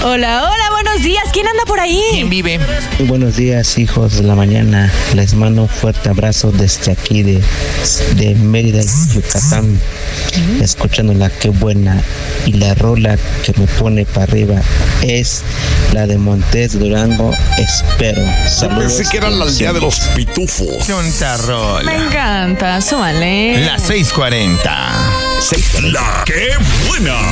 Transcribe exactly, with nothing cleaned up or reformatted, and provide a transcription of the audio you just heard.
Hola, hola, buenos días. ¿Quién anda por ahí? ¿Quién vive? Muy buenos días, hijos de la mañana. Les mando un fuerte abrazo desde aquí de, de Mérida, Yucatán. Escuchándola, qué buena. Y la rola que me pone para arriba es la de Montes Durango, Espero. Saludos. Pensé que era la aldea de los pitufos. Qué bonita rola. Me encanta, súmale. Las seis cuarenta. La que buena.